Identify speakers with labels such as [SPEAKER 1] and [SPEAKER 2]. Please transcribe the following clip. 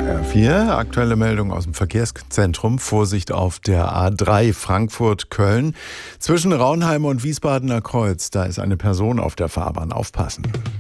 [SPEAKER 1] HR4, aktuelle Meldung aus dem Verkehrszentrum. Vorsicht auf der A3 Frankfurt-Köln. Zwischen Raunheim und Wiesbadener Kreuz, da ist eine Person auf der Fahrbahn. Aufpassen.